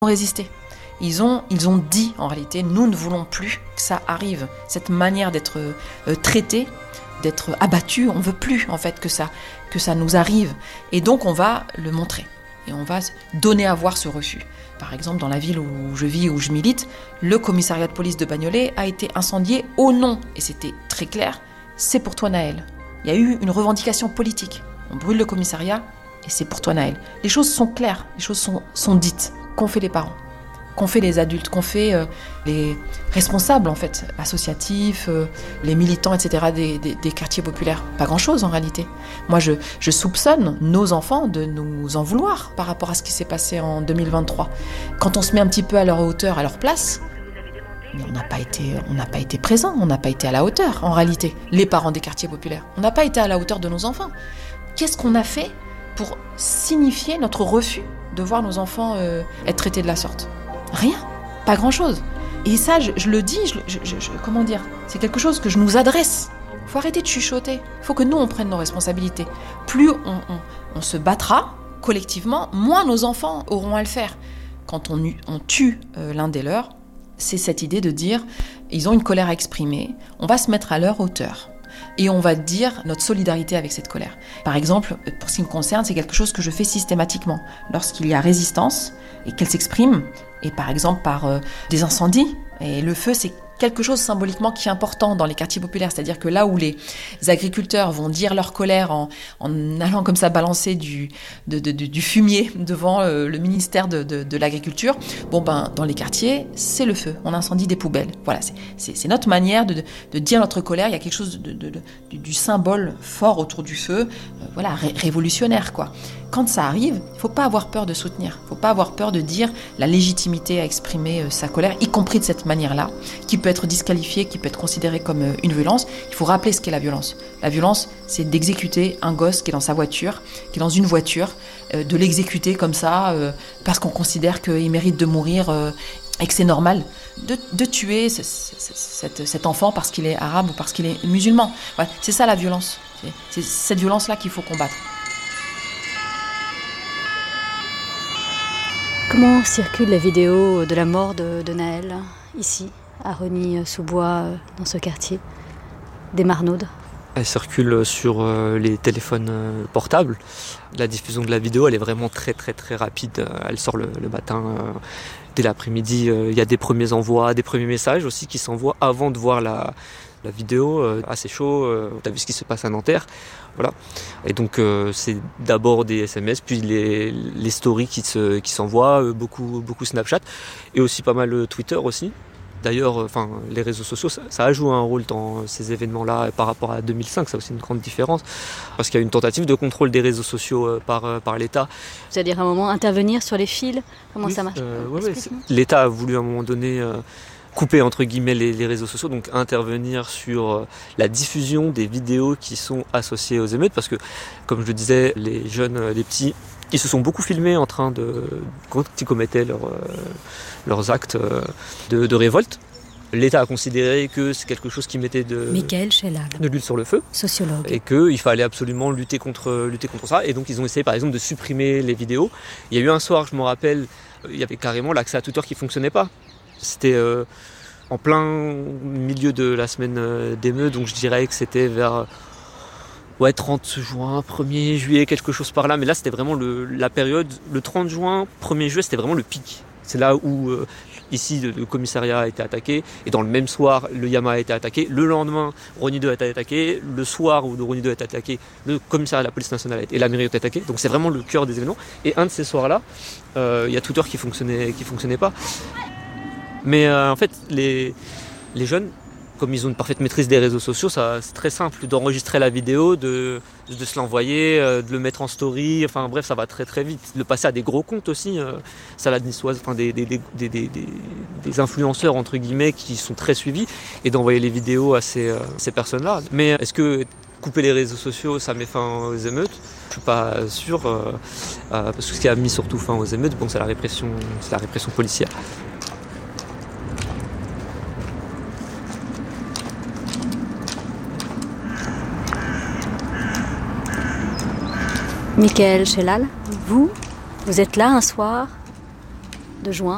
Résister. Ils ont dit, en réalité, nous ne voulons plus que ça arrive. Cette manière d'être traité, d'être abattu, on ne veut plus, en fait, que ça nous arrive. Et donc, on va le montrer. Et on va donner à voir ce refus. Par exemple, dans la ville où je vis, où je milite, le commissariat de police de Bagnolet a été incendié au nom, et c'était très clair, c'est pour toi, Naël. Il y a eu une revendication politique. On brûle le commissariat, et c'est pour toi, Naël. Les choses sont claires, les choses sont dites. Qu'ont fait les parents, qu'ont fait les adultes, qu'ont fait les responsables en fait, associatifs, les militants, etc. des quartiers populaires. Pas grand-chose en réalité. Moi, je soupçonne nos enfants de nous en vouloir par rapport à ce qui s'est passé en 2023. Quand on se met un petit peu à leur hauteur, à leur place, mais on n'a pas été présents, on n'a pas été à la hauteur en réalité. Les parents des quartiers populaires, on n'a pas été à la hauteur de nos enfants. Qu'est-ce qu'on a fait pour signifier notre refus de voir nos enfants être traités de la sorte? Rien, pas grand-chose. Et ça, je le dis, comment dire, c'est quelque chose que je nous adresse. Il faut arrêter de chuchoter, il faut que nous, on prenne nos responsabilités. Plus on se battra collectivement, moins nos enfants auront à le faire. Quand on tue l'un des leurs, c'est cette idée de dire, ils ont une colère à exprimer, on va se mettre à leur hauteur. Et on va dire notre solidarité avec cette colère. Par exemple, pour ce qui me concerne, c'est quelque chose que je fais systématiquement. Lorsqu'il y a résistance et qu'elle s'exprime, et par exemple par des incendies, et le feu, c'est quelque chose symboliquement qui est important dans les quartiers populaires, c'est-à-dire que là où les agriculteurs vont dire leur colère en allant comme ça balancer du fumier devant le ministère de l'Agriculture, dans les quartiers, c'est le feu, on incendie des poubelles. Voilà, c'est notre manière de dire notre colère, il y a quelque chose du symbole fort autour du feu, révolutionnaire, quoi. Quand ça arrive, il ne faut pas avoir peur de soutenir, il ne faut pas avoir peur de dire la légitimité à exprimer sa colère, y compris de cette manière-là, qui peut être disqualifiée, qui peut être considérée comme une violence. Il faut rappeler ce qu'est la violence. La violence, c'est d'exécuter un gosse qui est dans sa voiture, qui est dans une voiture, de l'exécuter comme ça, parce qu'on considère qu'il mérite de mourir et que c'est normal de tuer cet enfant parce qu'il est arabe ou parce qu'il est musulman. Ouais, c'est ça la violence. C'est cette violence-là qu'il faut combattre. Comment circule la vidéo de la mort de Naël, ici, à Rosny-sous-Bois, dans ce quartier des Marnaudes? Elle circule sur les téléphones portables. La diffusion de la vidéo, elle est vraiment très très très rapide. Elle sort le matin. Dès l'après-midi, il y a des premiers envois, des premiers messages aussi qui s'envoient avant de voir la vidéo. Assez chaud, t'as vu ce qui se passe à Nanterre. Voilà. Et donc c'est d'abord des SMS, puis les stories qui s'envoient, beaucoup Snapchat, et aussi pas mal Twitter aussi. D'ailleurs, les réseaux sociaux, ça a joué un rôle dans ces événements-là par rapport à 2005, c'est aussi une grande différence, parce qu'il y a une tentative de contrôle des réseaux sociaux par l'État. C'est-à-dire à un moment intervenir sur les fils, comment ça marche? L'État a voulu à un moment donné couper entre guillemets les réseaux sociaux, donc intervenir sur la diffusion des vidéos qui sont associées aux émeutes, parce que, comme je le disais, les jeunes, les petits, ils se sont beaucoup filmés en train quand ils commettaient leurs actes de révolte. L'État a considéré que c'est quelque chose qui mettait de l'huile sur le feu, sociologue, et qu'il fallait absolument lutter contre ça. Et donc ils ont essayé par exemple de supprimer les vidéos. Il y a eu un soir, je me rappelle, il y avait carrément l'accès à Twitter qui fonctionnait pas. C'était en plein milieu de la semaine d'émeutes, donc je dirais que c'était vers 30 juin, 1er juillet, quelque chose par là. Mais là, c'était vraiment la période, le 30 juin, 1er juillet, c'était vraiment le pic. C'est là où, ici, le commissariat a été attaqué. Et dans le même soir, le Yama a été attaqué. Le lendemain, Rosny 2 a été attaqué. Le soir où Rosny 2 a été attaqué, le commissariat de la police nationale et la mairie ont été attaqués. Donc c'est vraiment le cœur des événements. Et un de ces soirs-là, il y a Twitter qui fonctionnait pas. Mais en fait, les jeunes, comme ils ont une parfaite maîtrise des réseaux sociaux, c'est très simple d'enregistrer la vidéo, de se l'envoyer, de le mettre en story, enfin bref, ça va très très vite. De le passer à des gros comptes aussi, Salade Niçoise, des influenceurs entre guillemets qui sont très suivis, et d'envoyer les vidéos à ces personnes-là. Mais est-ce que couper les réseaux sociaux, ça met fin aux émeutes? Je suis pas sûr, parce que ce qui a mis surtout fin aux émeutes, c'est la répression policière. Michael Chellal, vous êtes là un soir de juin